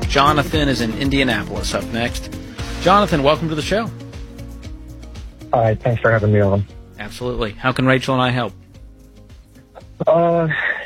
Jonathan is in Indianapolis up next. Jonathan, welcome to the show. Hi, thanks for having me on. Absolutely. How can Rachel and I help?